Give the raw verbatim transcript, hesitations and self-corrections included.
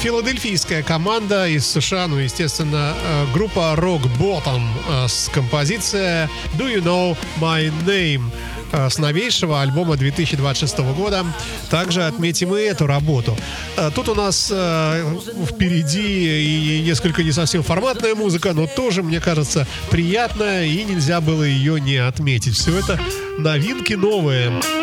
Филадельфийская команда из США, ну, естественно, группа Rock Bottom с композицией Do You Know My Name с новейшего альбома две тысячи двадцать шестого года. Также отметим и эту работу. Тут у нас впереди и несколько не совсем форматная музыка, но тоже, мне кажется, приятная, и нельзя было ее не отметить. Все это новинки новые.